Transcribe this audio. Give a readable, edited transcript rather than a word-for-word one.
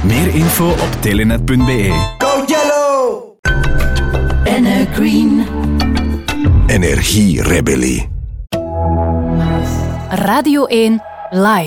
Meer info op telenet.be. Go Yellow! Green. Energierebellie. Radio 1 Live.